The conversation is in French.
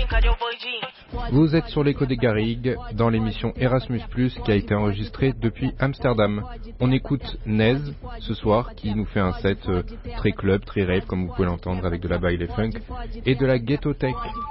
Vous êtes sur l'écho des Garrigues, dans l'émission Erasmus+, qui a été enregistrée depuis Amsterdam. On écoute Nez, ce soir, qui nous fait un set très club, très rave, comme vous pouvez l'entendre, avec de la baile funk et de la ghetto tech.